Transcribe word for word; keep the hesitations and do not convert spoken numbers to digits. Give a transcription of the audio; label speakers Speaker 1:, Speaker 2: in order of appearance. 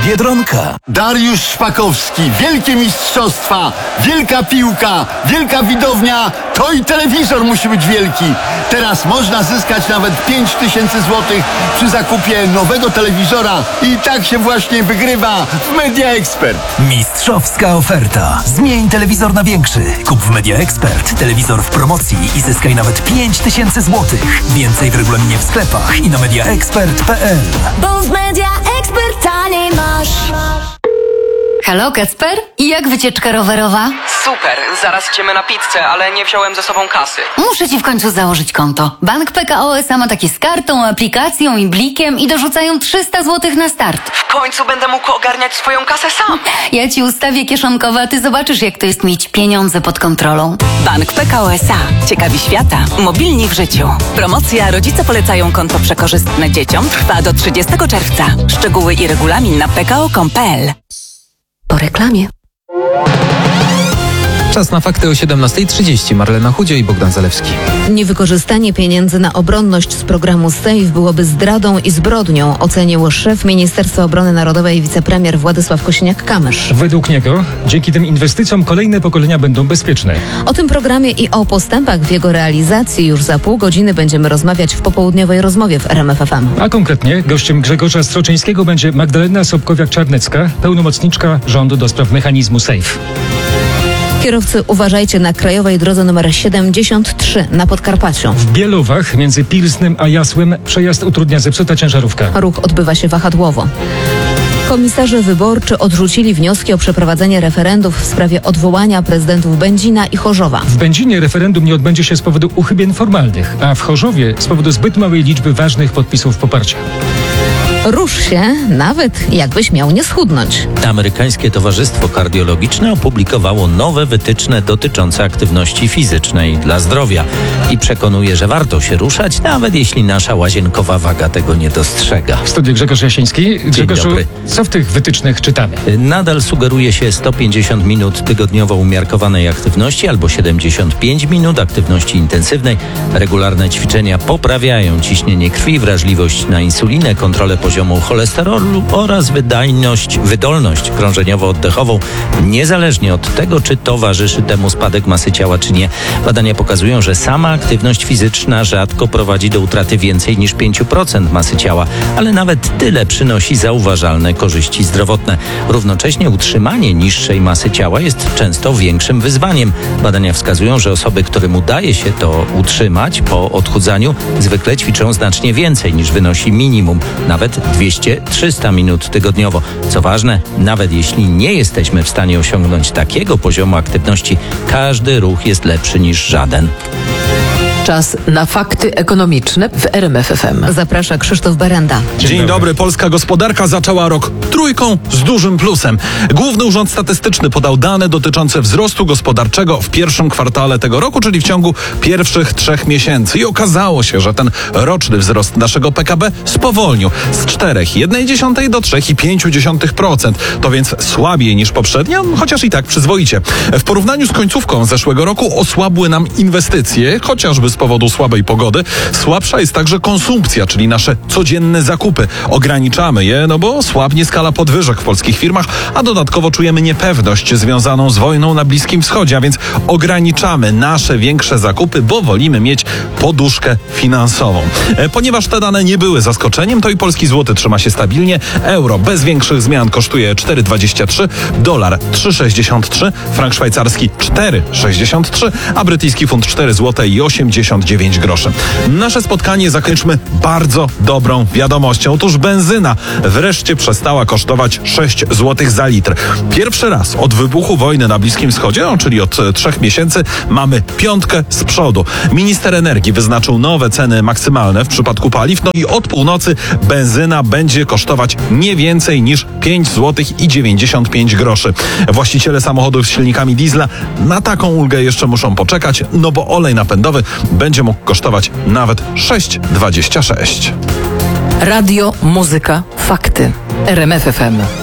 Speaker 1: Biedronka.
Speaker 2: Dariusz Szpakowski, wielkie mistrzostwa, wielka piłka, wielka widownia, to i telewizor musi być wielki. Teraz można zyskać nawet pięć tysięcy złotych przy zakupie nowego telewizora i tak się właśnie wygrywa w Media Expert.
Speaker 1: Mistrzowska oferta. Zmień telewizor na większy. Kup w Media Expert telewizor w promocji i zyskaj nawet pięć tysięcy złotych. Więcej w regulaminie w sklepach i na mediaexpert kropka p l.
Speaker 3: Bo w Media Expert taniej masz.
Speaker 4: Halo, Kacper? I jak wycieczka rowerowa?
Speaker 5: Super, zaraz idziemy na pizzę, ale nie wziąłem ze sobą kasy.
Speaker 4: Muszę ci w końcu założyć konto. Bank P K O S A ma takie z kartą, aplikacją i blikiem i dorzucają trzysta złotych na start.
Speaker 5: W końcu będę mógł ogarniać swoją kasę sam.
Speaker 4: Ja ci ustawię kieszonkowe, a ty zobaczysz, jak to jest mieć pieniądze pod kontrolą.
Speaker 6: Bank P K O S A. Ciekawi świata. Mobilni w życiu. Promocja Rodzice polecają konto przekorzystne dzieciom trwa do trzydziestego czerwca. Szczegóły i regulamin na p k o kropka com kropka p l.
Speaker 4: Po reklamie.
Speaker 7: Czas na fakty o siedemnasta trzydzieści. Marlena Chudzio i Bogdan Zalewski.
Speaker 8: Niewykorzystanie pieniędzy na obronność z programu SAFE byłoby zdradą i zbrodnią, ocenił szef Ministerstwa Obrony Narodowej wicepremier Władysław Kosiniak-Kamysz.
Speaker 9: Według niego dzięki tym inwestycjom kolejne pokolenia będą bezpieczne.
Speaker 8: O tym programie i o postępach w jego realizacji już za pół godziny będziemy rozmawiać w popołudniowej rozmowie w R M F F M.
Speaker 9: A konkretnie gościem Grzegorza Stroczyńskiego będzie Magdalena Sobkowiak-Czarnecka, pełnomocniczka rządu do spraw mechanizmu SAFE.
Speaker 8: Kierowcy, uważajcie na krajowej drodze numer siedemdziesiąt trzy na Podkarpaciu.
Speaker 9: W Bielowach między Pilsnem a Jasłem przejazd utrudnia zepsuta ciężarówka.
Speaker 8: Ruch odbywa się wahadłowo. Komisarze wyborczy odrzucili wnioski o przeprowadzenie referendów w sprawie odwołania prezydentów Będzina i Chorzowa.
Speaker 9: W Będzinie referendum nie odbędzie się z powodu uchybień formalnych, a w Chorzowie z powodu zbyt małej liczby ważnych podpisów poparcia.
Speaker 8: Rusz się, nawet jakbyś miał nie schudnąć.
Speaker 10: Amerykańskie Towarzystwo Kardiologiczne opublikowało nowe wytyczne dotyczące aktywności fizycznej dla zdrowia i przekonuje, że warto się ruszać, nawet jeśli nasza łazienkowa waga tego nie dostrzega.
Speaker 9: W studiu Grzegorz Jasiński. Grzegorzu,
Speaker 10: dobry.
Speaker 9: co w tych wytycznych czytamy?
Speaker 10: Nadal sugeruje się sto pięćdziesiąt minut tygodniowo umiarkowanej aktywności albo siedemdziesiąt pięć minut aktywności intensywnej. Regularne ćwiczenia poprawiają ciśnienie krwi, wrażliwość na insulinę, kontrolę poziomu cholesterolu oraz wydajność, wydolność krążeniowo-oddechową, niezależnie od tego, czy towarzyszy temu spadek masy ciała, czy nie. Badania pokazują, że sama aktywność fizyczna rzadko prowadzi do utraty więcej niż pięć procent masy ciała, ale nawet tyle przynosi zauważalne korzyści zdrowotne. Równocześnie utrzymanie niższej masy ciała jest często większym wyzwaniem. Badania wskazują, że osoby, którym udaje się to utrzymać po odchudzaniu, zwykle ćwiczą znacznie więcej niż wynosi minimum, nawet dwieście do trzystu minut tygodniowo. Co ważne, nawet jeśli nie jesteśmy w stanie osiągnąć takiego poziomu aktywności, każdy ruch jest lepszy niż żaden.
Speaker 11: Czas na fakty ekonomiczne w R M F F M.
Speaker 8: Zaprasza Krzysztof Berenda.
Speaker 12: Dzień, Dzień dobry. dobry. Polska gospodarka zaczęła rok trójką z dużym plusem. Główny Urząd Statystyczny podał dane dotyczące wzrostu gospodarczego w pierwszym kwartale tego roku, czyli w ciągu pierwszych trzech miesięcy. I okazało się, że ten roczny wzrost naszego P K B spowolnił z cztery przecinek jeden do trzy przecinek pięć procent. To więc słabiej niż poprzednio, chociaż i tak przyzwoicie. W porównaniu z końcówką zeszłego roku osłabły nam inwestycje, chociażby z powodu słabej pogody. Słabsza jest także konsumpcja, czyli nasze codzienne zakupy. Ograniczamy je, no bo słabnie skala podwyżek w polskich firmach, a dodatkowo czujemy niepewność związaną z wojną na Bliskim Wschodzie, a więc ograniczamy nasze większe zakupy, bo wolimy mieć poduszkę finansową. E, ponieważ te dane nie były zaskoczeniem, to i polski złoty trzyma się stabilnie. Euro bez większych zmian kosztuje cztery dwadzieścia trzy, dolar trzy sześćdziesiąt trzy, frank szwajcarski cztery sześćdziesiąt trzy, a brytyjski funt cztery złote i osiemdziesiąt dziewięć groszy. Nasze spotkanie zakończmy bardzo dobrą wiadomością. Otóż benzyna wreszcie przestała kosztować sześć złotych za litr. Pierwszy raz od wybuchu wojny na Bliskim Wschodzie, no, czyli od trzech miesięcy, mamy piątkę z przodu. Minister energii wyznaczył nowe ceny maksymalne w przypadku paliw, no i od północy benzyna będzie kosztować nie więcej niż pięć złotych i dziewięćdziesiąt pięć groszy. Właściciele samochodów z silnikami diesla na taką ulgę jeszcze muszą poczekać, no bo olej napędowy będzie mógł kosztować nawet sześć dwadzieścia sześć.
Speaker 11: Radio, muzyka, fakty. R M F F M.